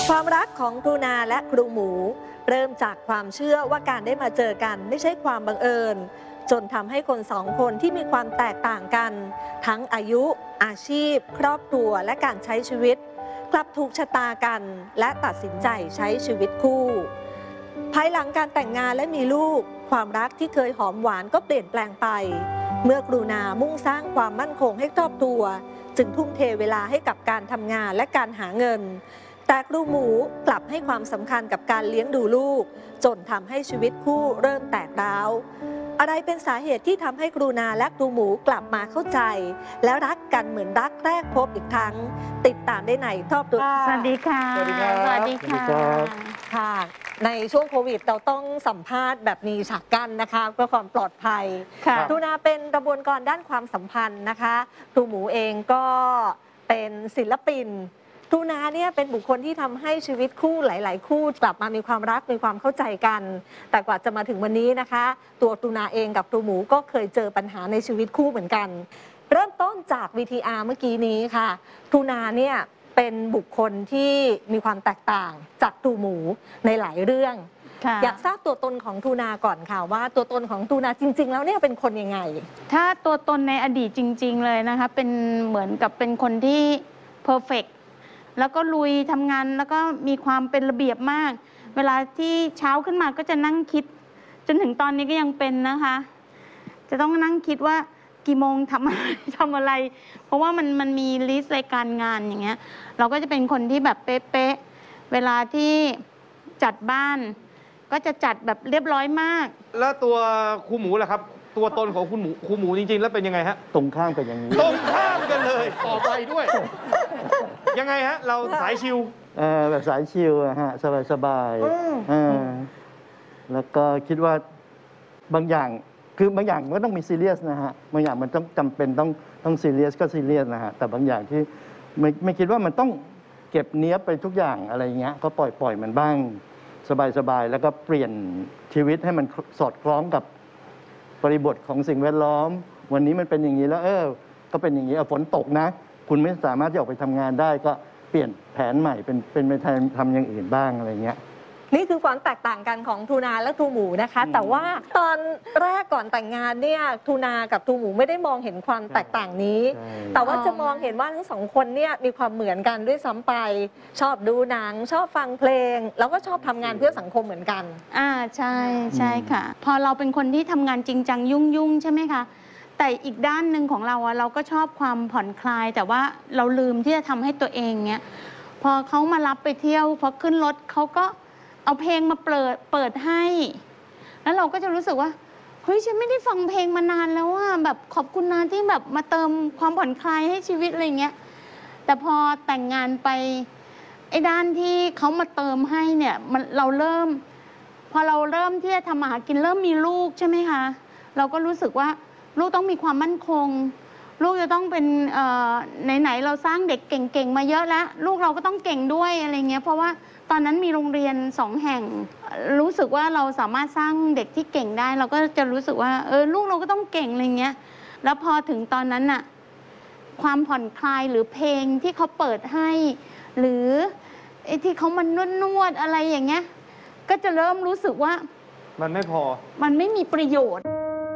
ความรักของครูนาและครูหมูเริ่มจากความเชื่อว่าการได้มาเจอกันไม่ใช่ความบังเอิญจนทำให้คนสองคนที่มีความแตกต่างกันทั้งอายุอาชีพครอบครัวและการใช้ชีวิตกลับถูกชะตากันและตัดสินใจใช้ชีวิตคู่ภายหลังการแต่งงานและมีลูกความรักที่เคยหอมหวานก็เปลี่ยนแปลงไปเมื่อครูนามุ่งสร้างความมั่นคงให้ครอบครัวจึงทุ่มเทเวลาให้กับการทำงานและการหาเงินแต่ครูหมูกลับให้ความสำคัญกับการเลี้ยงดูลูกจนทำให้ชีวิตคู่เริ่มแตกร้าวอะไรเป็นสาเหตุที่ทำให้ครูนาและครูหมูกลับมาเข้าใจและรักกันเหมือนรักแรกพบอีกครั้งติดตามได้ในครอบครัวสวัสดีค่ะสวัสดีค่ะสวัสดีค่ะในช่วงโควิดเราต้องสัมภาษณ์แบบมีฉากกั้นนะคะเพื่อความปลอดภัยครูนาเป็นกระบวนการด้านความสัมพันธ์นะคะครูหมูเองก็เป็นศิลปินครูนาเนี่ยเป็นบุคคลที่ทำให้ชีวิตคู่หลายๆคู่กลับมามีความรักมีความเข้าใจกันแต่กว่าจะมาถึงวันนี้นะคะตัวครูนาเองกับครูหมูก็เคยเจอปัญหาในชีวิตคู่เหมือนกันเริ่มต้นจาก VTR เมื่อกี้นี้ค่ะครูนาเนี่ยเป็นบุคคลที่มีความแตกต่างจากครูหมูในหลายเรื่องอยากทราบตัวตนของครูนาก่อนค่ะว่าตัวตนของครูนาจริงๆแล้วเนี่ยเป็นคนยังไงถ้าตัวตนในอดีตจริงๆเลยนะคะเป็นเหมือนกับเป็นคนที่เพอร์เฟกต์แล้วก็ลุยทำงานแล้วก็มีความเป็นระเบียบมากเวลาที่เช้าขึ้นมาก็จะนั่งคิดจนถึงตอนนี้ก็ยังเป็นนะคะจะต้องนั่งคิดว่ากี่โมงทำอะไรเพราะว่ามันมีลิสต์รายการงานอย่างเงี้ยเราก็จะเป็นคนที่แบบเป๊ะๆเวลาที่จัดบ้านก็จะจัดแบบเรียบร้อยมากแล้วตัวครูหมูล่ะครับตัวตนของครูหมูจริงๆแล้วเป็นยังไงฮะตรงข้ามกันอย่างนี้ตรงข้ามกันเลยต่อไปด้วยยังไงฮะเราสายชิลแบบสายชิลฮะสบายแล้วก็คิดว่าบางอย่างคือบางอย่างมันก็ต้องมีซีเรียสนะฮะบางอย่างมันต้องจำเป็นต้องซีเรียสก็ซีเรียสนะฮะแต่บางอย่างที่ไม่คิดว่ามันต้องเก็บเนี้ยไปทุกอย่างอะไรเงี้ยก็ปล่อยมันบ้างสบายแล้วก็เปลี่ยนชีวิตให้มันสอดคล้องกับบริบทของสิ่งแวดล้อมวันนี้มันเป็นอย่างนี้แล้วก็เป็นอย่างนี้ฝนตกนะคุณไม่สามารถจะออกไปทำงานได้ก็เปลี่ยนแผนใหม่เป็นไปทำอย่างอื่นบ้างอะไรเงี้ยนี่คือความแตกต่างกันของครูนาและครูหมูนะคะแต่ว่าตอนแรกก่อนแต่งงานเนี่ยครูนากับครูหมูไม่ได้มองเห็นความแตกต่างนี้แต่ว่าจะมองเห็นว่าทั้งสองคนเนี่ยมีความเหมือนกันด้วยซ้ำไปชอบดูหนังชอบฟังเพลงแล้วก็ชอบทำงานเพื่อสังคมเหมือนกันใช่ค่ะพอเราเป็นคนที่ทำงานจริงจังยุ่งใช่ไหมคะแต่อีกด้านหนึ่งของเราเราก็ชอบความผ่อนคลายแต่ว่าเราลืมที่จะทำให้ตัวเองเนี้ยพอเขามารับไปเที่ยวพอขึ้นรถเขาก็เอาเพลงมาเปิดให้แล้วเราก็จะรู้สึกว่าเฮ้ยฉันไม่ได้ฟังเพลงมานานแล้วว่าแบบขอบคุณนะที่แบบมาเติมความผ่อนคลายให้ชีวิตอะไรเงี้ยแต่พอแต่งงานไปไอ้ด้านที่เขามาเติมให้เนี่ยพอเราเริ่มที่จะทำอาหารกินเริ่มมีลูกใช่ไหมคะเราก็รู้สึกว่าลูกต้องมีความมั่นคงลูกจะต้องเป็นไหนเราสร้างเด็กเก่งๆมาเยอะแล้วลูกเราก็ต้องเก่งด้วยอะไรเงี้ยเพราะว่าตอนนั้นมีโรงเรียน2 แห่งรู้สึกว่าเราสามารถสร้างเด็กที่เก่งได้เราก็จะรู้สึกว่าลูกเราก็ต้องเก่งอะไรเงี้ยแล้วพอถึงตอนนั้นน่ะความผ่อนคลายหรือเพลงที่เขาเปิดให้หรือไอ้ที่เขามานวดอะไรอย่างเงี้ยก็จะเริ่มรู้สึกว่ามันไม่พอมันไม่มีประโยชน์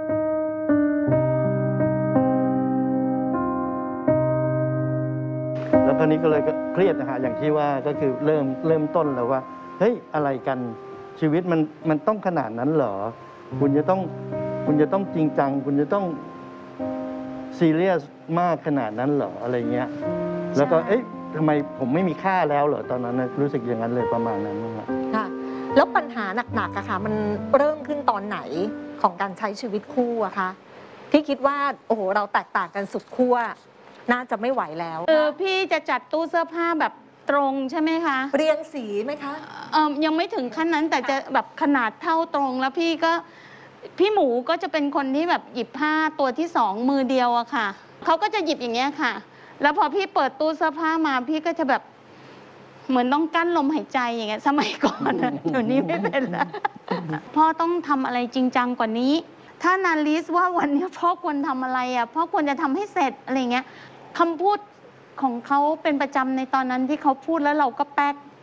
แล้วก็นี้ก็เลยเครียดนะฮะอย่างที่ว่าก็คือเริ่มต้นแล้วว่าเฮ้ยอะไรกันชีวิตมันต้องขนาดนั้นเหรอคุณจะต้องจริงจังคุณจะต้องซีเรียสมากขนาดนั้นเหรออะไรเงี้ยแล้วก็ทำไมผมไม่มีค่าแล้วเหรอตอนนั้นรู้สึกอย่างนั้นเลยประมาณนั้นนะครับค่ะแล้วปัญหาหนักๆอะค่ะมันเริ่มขึ้นตอนไหนของการใช้ชีวิตคู่อะคะที่คิดว่าโอ้โหเราแตกต่างกันสุดขั้วน่าจะไม่ไหวแล้วพี่จะจัดตู้เสื้อผ้าแบบตรงใช่ไหมคะเรียงสีไหมคะยังไม่ถึงขั้นนั้นแต่จะแบบขนาดเท่าตรงแล้วพี่หมูก็จะเป็นคนที่แบบหยิบผ้าตัวที่2มือเดียวอะค่ะเขาก็จะหยิบอย่างเงี้ยค่ะแล้วพอพี่เปิดตู้เสื้อผ้ามาพี่ก็จะแบบเหมือนต้องกั้นลมหายใจอย่างเงี้ยสมัยก่อนเดี๋ยวนี้ไม่เป็นแล้วพ่อต้องทำอะไรจริงจังกว่านี้ถ้านาลิสว่าวันนี้พ่อควรทำอะไรพ่อควรจะทำให้เสร็จอะไรเงี้ยคำพูดของเขาเป็นประจำในตอนนั้นที่เขาพูดแล้วเราก็แป๊ก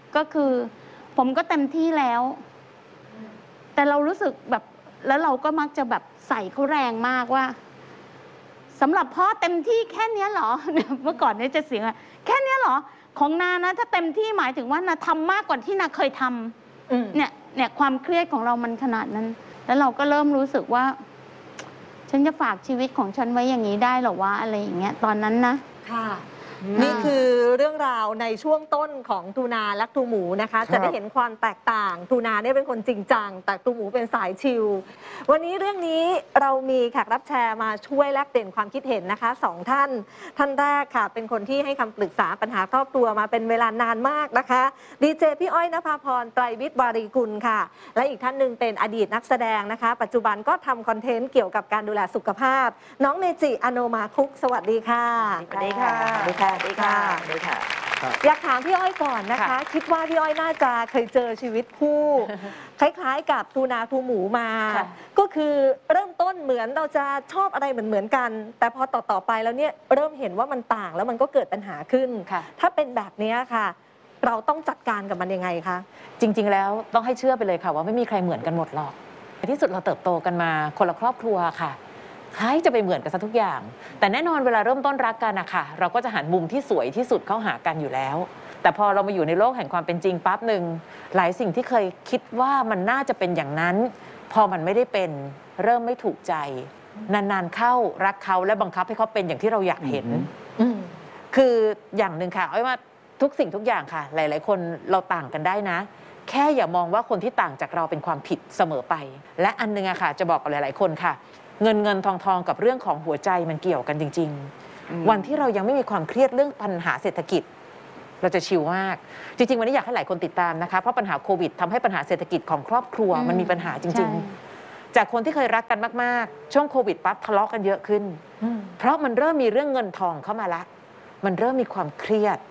ก็คือผมก็เต็มที่แล้ว แต่เรารู้สึกแบบแล้วเราก็มักจะแบบใส่เขาแรงมากว่าสำหรับพ่อเต็มที่แค่เนี้ยเหรอ เมื่อก่อนเนี่ยจะเสียงอะแค่เนี้ยเหรอของนานะถ้าเต็มที่หมายถึงว่านาทำมากกว่าที่นาเคยทำเนี่ยความเครียดของเรามันขนาดนั้น แล้วเราก็เริ่มรู้สึกว่า ฉันจะฝากชีวิตของฉันไว้อย่างนี้ได้หรอวะอะไรอย่างเงี้ยตอนนั้นนะค่ะ นี่คือเรื่องราวในช่วงต้นของทูนาและทูหมูนะคะครับจะได้เห็นความแตกต่างทูนาเนี่ยเป็นคนจริงจังแต่ทูหมูเป็นสายชิลวันนี้เรื่องนี้เรามีแขกรับแชร์มาช่วยแลกเปลี่ยนความคิดเห็นนะคะ2 ท่านท่านแรกค่ะ เป็นคนที่ให้คำปรึกษาปัญหาครอบครัวมาเป็นเวลานานมากนะคะดีเจพี่อ้อยนภาพรไตรวิทย์วารีกุลค่ะ และอีกท่านหนึ่งเป็นอดีตนักแสดงนะคะ ปัจจุบันก็ทำคอนเทนต์เกี่ยวกับการดูแลสุขภาพ น้องเมจิอโนมาคุกสวัสดีค่ะสวัสดีค่ะสวัสดีค่ะสวัสดีค่ะสวัสดีค่ะอยากถามพี่อ้อยก่อนนะคะค่ะคิดว่าพี่อ้อยน่าจะเคยเจอชีวิตคู่ คล้ายๆกับทูนาทูหมูมาค่ะก็คือเริ่มต้นเหมือนเราจะชอบอะไรเหมือนกัน แต่พอต่อไปแล้วเนี่ยเริ่มเห็นว่ามันต่างแล้วมันก็เกิดปัญหาขึ้นค่ะถ้าเป็นแบบนี้ค่ะ เราต้องจัดการกับมันยังไงคะจริงๆ แล้วต้องให้เชื่อไปเลยค่ะว่าไม่มีใครเหมือนกันหมดหรอกในที่สุดเราเติบโตกันมาคนละครอบครัวค่ะใครจะไปเหมือนกันซะทุกอย่าง แต่แน่นอนเวลาเริ่มต้นรักกันนะคะเราก็จะหันมุมที่สวยที่สุดเข้าหากันอยู่แล้ว แต่พอเรามาอยู่ในโลกแห่งความเป็นจริงปั๊บหนึ่งหลายสิ่งที่เคยคิดว่ามันน่าจะเป็นอย่างนั้น พอมันไม่ได้เป็นเริ่มไม่ถูกใจ นานๆเข้ารักเขาและบังคับให้เขาเป็นอย่างที่เราอยากเห็น คืออย่างหนึ่งค่ะอ้อยว่าทุกสิ่งทุกอย่างค่ะ หลาย ๆ คนเราต่างกันได้นะ แค่อย่ามองว่าคนที่ต่างจากเราเป็นความผิดเสมอไป และอันนึงอะค่ะจะบอกกับหลาย ๆ คนค่ะ เงินทองกับเรื่องของหัวใจมันเกี่ยวกันจริง ๆ วันที่เรายังไม่มีความเครียดเรื่องปัญหาเศรษฐกิจ เราจะชิลมาก จริง ๆ วันนี้อยากให้หลายคนติดตามนะคะเพราะปัญหาโควิดทำให้ปัญหาเศรษฐกิจของครอบครัวมันมีปัญหาจริง ๆ จากคนที่เคยรักกันมาก ๆ ช่วงโควิดปั๊บทะเลาะกันเยอะขึ้น เพราะมันเริ่มมีเรื่องเงินทองเข้ามาละมันเริ่มมีความเครียด